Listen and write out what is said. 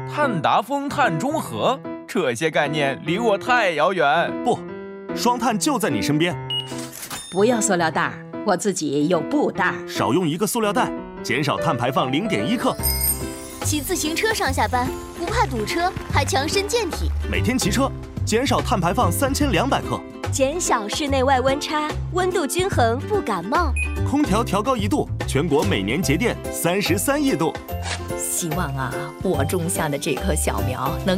碳达峰、碳中和，这些概念离我太遥远。 不，双碳就在你身边。 不要塑料袋，我自己有布袋。 少用1个塑料袋，减少碳排放0.1克。 骑自行车上下班，不怕堵车，还强身健体。 每天骑车，减少碳排放3200克。 减小室内外温差，温度均衡不感冒。 空调调高1度，全国每年节电33亿度。 希望啊，我种下的这棵小苗能